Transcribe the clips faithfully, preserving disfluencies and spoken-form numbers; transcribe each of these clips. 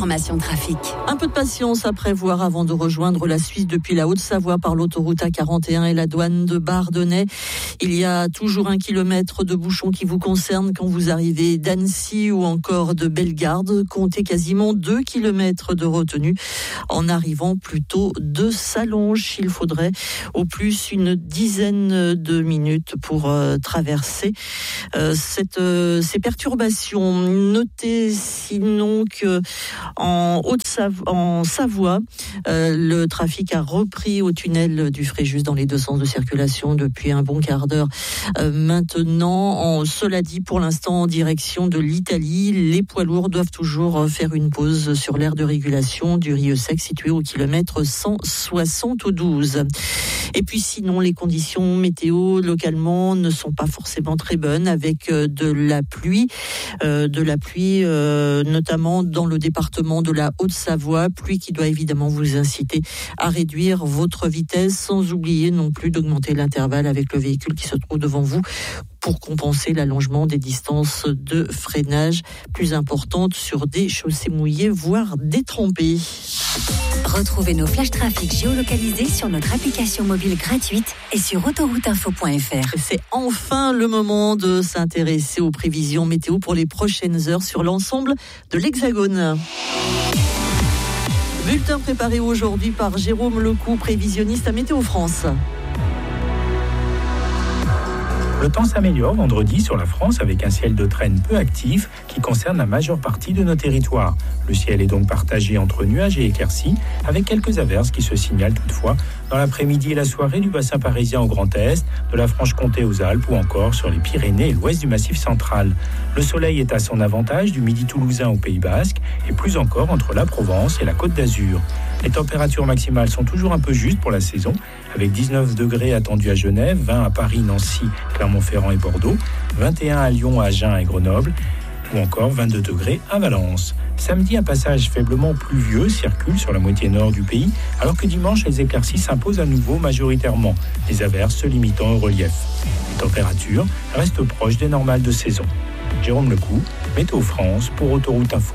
l'information trafic. Un peu de patience à prévoir avant de rejoindre la Suisse depuis la Haute-Savoie par l'autoroute A quarante et un et la douane de Bardonnay. Il y a toujours un kilomètre de bouchon qui vous concerne quand vous arrivez d'Annecy ou encore de Bellegarde. Comptez quasiment deux kilomètres de retenue en arrivant plutôt de Salonches. Il faudrait au plus une dizaine de minutes pour euh, traverser euh, cette, euh, ces perturbations. Notez sinon que en Haute-Savoie, en Savoie, euh, le trafic a repris au tunnel du Fréjus dans les deux sens de circulation depuis un bon quart d'heure euh, maintenant. En, cela dit, pour l'instant, en direction de l'Italie, les poids lourds doivent toujours faire une pause sur l'aire de régulation du Rieux-Sec situé au kilomètre cent soixante-douze. Et puis sinon, les conditions météo localement ne sont pas forcément très bonnes avec de la pluie, euh, de la pluie euh, notamment dans le département de la Haute-Savoie, pluie qui doit évidemment vous inciter à réduire votre vitesse sans oublier non plus d'augmenter l'intervalle avec le véhicule qui se trouve devant vous pour compenser l'allongement des distances de freinage plus importantes sur des chaussées mouillées, voire détrempées. Retrouvez nos flash trafic géolocalisés sur notre application mobile gratuite et sur autoroute info point f r. C'est enfin le moment de s'intéresser aux prévisions météo pour les prochaines heures sur l'ensemble de l'Hexagone. Bulletin préparé aujourd'hui par Jérôme Lecou, prévisionniste à Météo France. Le temps s'améliore vendredi sur la France avec un ciel de traîne peu actif qui concerne la majeure partie de nos territoires. Le ciel est donc partagé entre nuages et éclaircies avec quelques averses qui se signalent toutefois dans l'après-midi et la soirée du bassin parisien au Grand Est, de la Franche-Comté aux Alpes ou encore sur les Pyrénées et l'ouest du Massif central. Le soleil est à son avantage du midi toulousain au Pays Basque et plus encore entre la Provence et la Côte d'Azur. Les températures maximales sont toujours un peu justes pour la saison, avec dix-neuf degrés attendus à Genève, vingt à Paris, Nancy, Clermont-Ferrand et Bordeaux, vingt et un à Lyon, Agen et Grenoble, ou encore vingt-deux degrés à Valence. Samedi, un passage faiblement pluvieux circule sur la moitié nord du pays, alors que dimanche, les éclaircies s'imposent à nouveau majoritairement, les averses se limitant au relief. Les températures restent proches des normales de saison. Jérôme Lecou, Météo France pour Autoroute Info.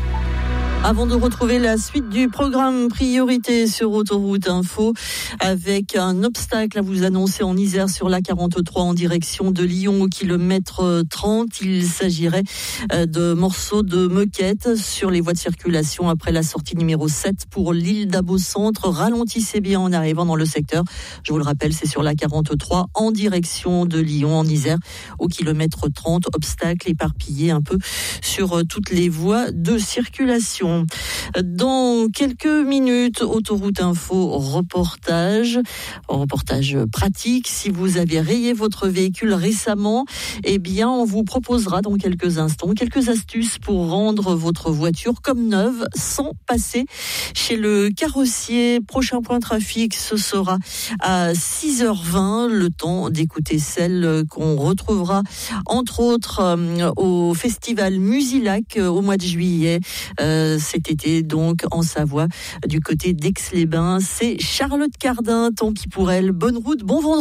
Avant de retrouver la suite du programme Priorité sur Autoroute Info, avec un obstacle à vous annoncer en Isère sur l'A quarante-trois en direction de Lyon au kilomètre trente. Il s'agirait de morceaux de moquette sur les voies de circulation après la sortie numéro sept pour l'île d'Abo-Centre. Ralentissez bien en arrivant dans le secteur. Je vous le rappelle, c'est sur l'A quarante-trois en direction de Lyon en Isère au kilomètre trente. Obstacle éparpillé un peu sur toutes les voies de circulation. Dans quelques minutes, Autoroute Info reportage, reportage pratique. Si vous avez rayé votre véhicule récemment, eh bien, on vous proposera dans quelques instants quelques astuces pour rendre votre voiture comme neuve sans passer chez le carrossier. Prochain point trafic, ce sera à six heures vingt, le temps d'écouter celle qu'on retrouvera entre autres au festival Musilac au mois de juillet. Euh, cet été donc en Savoie du côté d'Aix-les-Bains. C'est Charlotte Cardin, tant pis pour elle. Bonne route, bon vendredi.